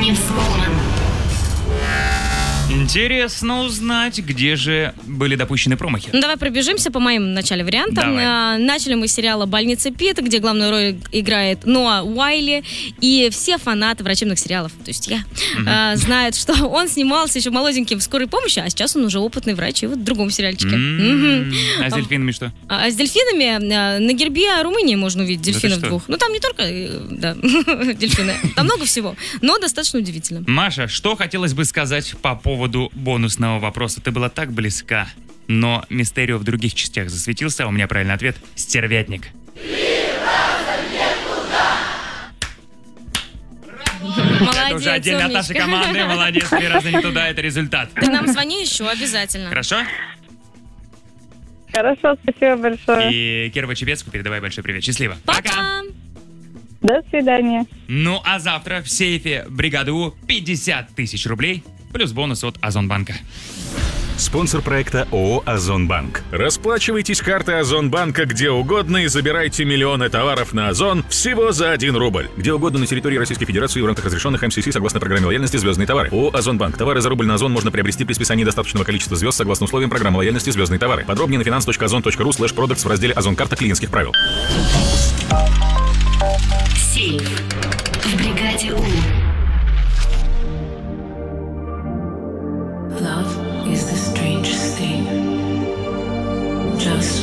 взломан. Интересно узнать, где же были допущены промахи. Ну, давай пробежимся по моим начале вариантам. Начали мы с сериала «Больница Питта», где главную роль играет Ноа Уайли. И все фанаты врачебных сериалов, то есть я, знают, что он снимался еще молоденьким в «Скорой помощи», а сейчас он уже опытный врач и вот в другом сериальчике. А с дельфинами что? А с дельфинами на гербе Румынии можно увидеть дельфинов двух. Ну, там не только дельфины, там много всего, но достаточно удивительно. Маша, что хотелось бы сказать по поводу бонусного вопроса? Ты была так близка, но Мистерио в других частях засветился, а у меня правильный ответ — стервятник. Молодец, Это уже отдельно от нашей команды. Молодец, 3 раза не туда, это результат. Ты нам звони еще обязательно. Хорошо? Хорошо, спасибо большое. И Кирову Чепецку передавай большой привет. Счастливо. Пока! До свидания. Ну а завтра в сейфе бригады У 50 тысяч рублей плюс бонус от Озонбанка. Спонсор проекта ООО «Озонбанк». Расплачивайтесь картой Озонбанка где угодно и забирайте миллионы товаров на Озон всего за 1 рубль. Где угодно на территории Российской Федерации в рамках разрешенных МСС согласно программе лояльности «Звездные товары». ООО «Озонбанк». Товары за рубль на Озон можно приобрести при списании достаточного количества звезд согласно условиям программы лояльности «Звездные товары». Подробнее на finance.ozon.ru/products в разделе «Озон-карта клиентских правил». Сейф в бригаде У.